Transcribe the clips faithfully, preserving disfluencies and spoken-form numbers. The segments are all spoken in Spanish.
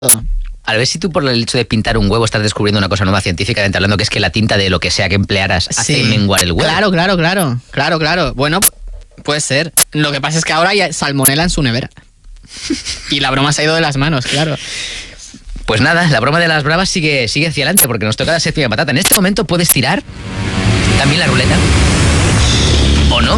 A ver si tú por el hecho de pintar un huevo estás descubriendo una cosa nueva científicamente hablando, que es que la tinta de lo que sea que emplearas hace Sí. menguar el huevo. Claro, claro, claro, claro, claro. Bueno, puede ser. Lo que pasa es que ahora hay salmonela en su nevera. Y la broma se ha ido de las manos, claro. Pues nada, la broma de las bravas sigue, sigue hacia adelante porque nos toca la séptima patata. En este momento puedes tirar también la ruleta. ¿O no?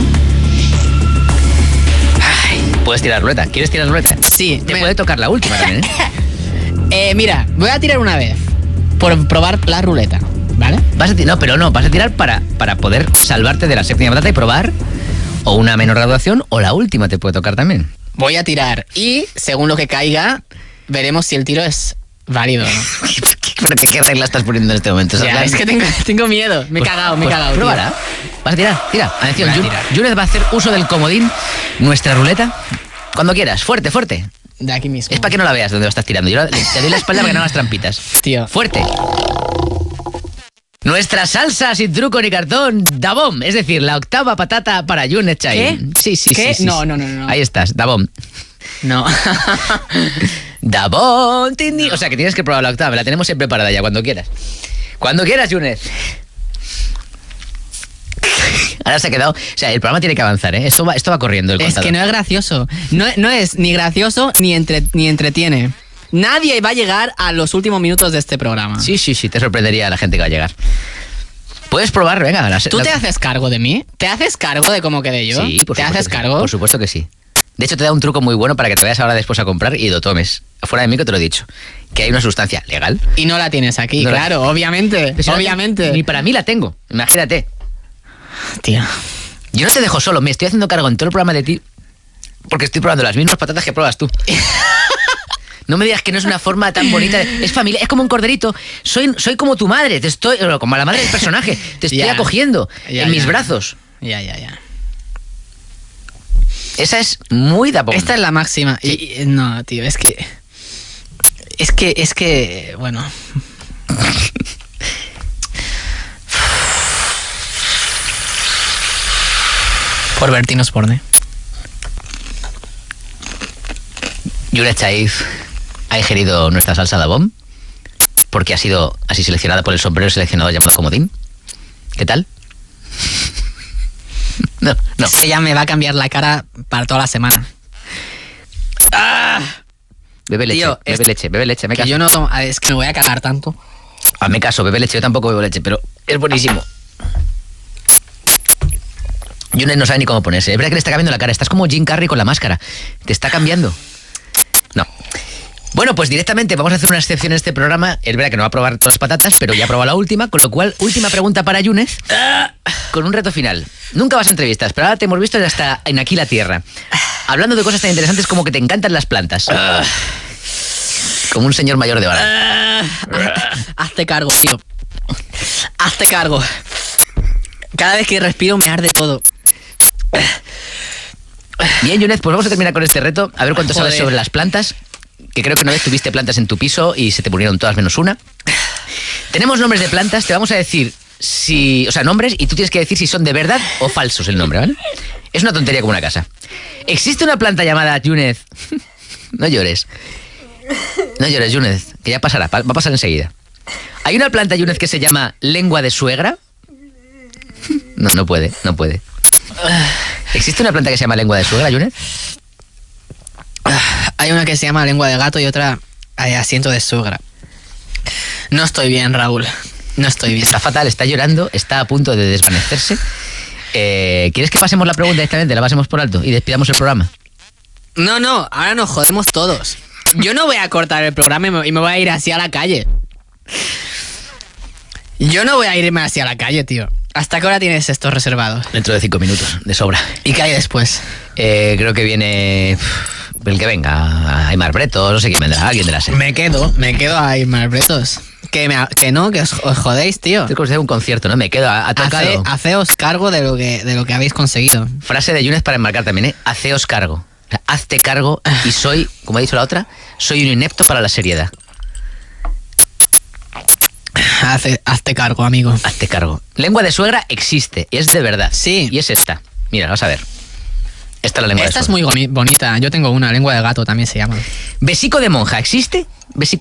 Ay, puedes tirar la ruleta. ¿Quieres tirar la ruleta? Sí. Te me- puede tocar la última también, ¿eh? Eh, mira, voy a tirar una vez por probar la ruleta, ¿vale? Vas a ti- no, pero no, vas a tirar para, para poder salvarte de la séptima patata y probar o una menor graduación o la última te puede tocar también. Voy a tirar y según lo que caiga, veremos si el tiro es válido o no. ¿Pero qué, qué regla estás poniendo en este momento? Ya, ¿Sabes? es que tengo, tengo miedo. Me he Pues- cagado, me he pues cagado. tío. Pruébala. Vas a tirar, tira. Atención, Voy a Jun- tirar. Junet va a hacer uso del comodín, nuestra ruleta. Cuando quieras, fuerte, fuerte. De aquí mismo. Es para que no la veas donde lo estás tirando. Yo la- te doy la espalda para que no hagas trampitas. Tío. Fuerte. Nuestra salsa sin truco ni cartón, Dabom, es decir, la octava patata para Junet Chai. ¿Qué? Sí, sí, ¿Qué? sí, sí. No, sí. no, no, no. Ahí estás, Dabom. No. Dabom, tindi. O sea que tienes que probar la octava, la tenemos siempre preparada ya, cuando quieras. Cuando quieras, Junet. Ahora se ha quedado. O sea, el programa tiene que avanzar, ¿eh? Esto va, esto va corriendo el Es contador. que no es gracioso. No, no es ni gracioso ni, entre, ni entretiene. Nadie va a llegar a los últimos minutos de este programa. Sí, sí, sí, te sorprendería a la gente que va a llegar. Puedes probar, venga. La, ¿Tú la- te haces cargo de mí? ¿Te haces cargo de cómo quedé yo? Sí, por ¿Te supuesto haces que sí, cargo? Por supuesto que sí. De hecho, te da un truco muy bueno para que te vayas ahora después a comprar y lo tomes. Fuera de mí que te lo he dicho. Que hay una sustancia legal. Y no la tienes aquí, No la- claro, obviamente. Pero si no la- obviamente. Ni para mí la tengo. Imagínate. Tío. Yo no te dejo solo. Me estoy haciendo cargo en todo el programa de ti. Porque estoy probando las mismas patatas que pruebas tú. No me digas que no es una forma tan bonita. de- Es familia, es como un corderito. Soy, soy como tu madre, te estoy, como la madre del personaje. Te estoy Ya. acogiendo Ya, en mis ya. brazos. Ya, ya, ya. Esa es muy Dabom. Esta es la máxima. Y, y- no, tío, es que. Es que, es que. Bueno. Por Bertino Sporne. Junet Chaif ha ingerido nuestra salsa Dabom porque ha sido así seleccionada por el sombrero seleccionado llamado comodín. ¿Qué tal? No, no. Es que ya me va a cambiar la cara para toda la semana. Bebe leche, Tío, bebe es- leche, bebe leche, me Que caso. yo no tomo. Es que me voy a cagar tanto. Hazme caso, bebe leche, yo tampoco bebo leche, pero es buenísimo. Junet no sabe ni cómo ponerse. Es verdad que le está cambiando la cara. Estás como Jim Carrey con la máscara. Te está cambiando. No. Bueno, pues directamente vamos a hacer una excepción en este programa. Es verdad que no va a probar todas las patatas, pero ya ha probado la última, con lo cual, última pregunta para Junet, con un reto final. Nunca vas a entrevistas, pero ahora te hemos visto hasta en Aquí la Tierra. Hablando de cosas tan interesantes como que te encantan las plantas. Como un señor mayor de hora. Hazte cargo, tío. Hazte cargo. Cada vez que respiro me arde todo. Bien, Junet, pues vamos a terminar con este reto. A ver cuánto sabes Joder. sobre las plantas. Que creo que una vez tuviste plantas en tu piso y se te murieron todas menos una. Tenemos nombres de plantas, te vamos a decir si. O sea, nombres, y tú tienes que decir si son de verdad o falsos el nombre, ¿vale? Es una tontería como una casa. ¿Existe una planta llamada Junet? No llores. No llores, Junet, que ya pasará, va a pasar enseguida. ¿Hay una planta, Junet, que se llama lengua de suegra? No, no puede, no puede. ¿Existe una planta que se llama lengua de suegra, Junet? Hay una que se llama lengua de gato y otra eh, asiento de suegra. No estoy bien, Raúl. No estoy bien. Está fatal, está llorando, está a punto de desvanecerse. Eh, ¿Quieres que pasemos la pregunta directamente? La pasemos por alto y despidamos el programa. No, no, ahora nos jodemos todos. Yo no voy a cortar el programa y me, y me voy a ir así a la calle. Yo no voy a irme así a la calle, tío. ¿Hasta qué hora tienes estos reservados? Dentro de cinco minutos, de sobra. ¿Y qué hay después? Eh, creo que viene pff, el que venga, Aymar Bretos, no sé quién vendrá, alguien de la serie. Me quedo, me quedo ahí, malbretos. Que, me, que no, que os, os jodéis, tío. Es como si fuera un concierto, ¿no? Me quedo, ha, ha tocado. Hace, haceos cargo de lo que, de lo que habéis conseguido. Frase de Junet para enmarcar también, ¿eh? Haceos cargo. O sea, hazte cargo y soy, como ha dicho la otra, soy un inepto para la seriedad. Hace, hazte cargo, amigo. Hazte cargo. Lengua de suegra existe, es de verdad. Sí. Y es esta. Mira, vamos a ver. Esta es la lengua Esta de es suegra. muy gomi- bonita. Yo tengo una, lengua de gato también se llama. ¿Besico de monja existe? ¿Besico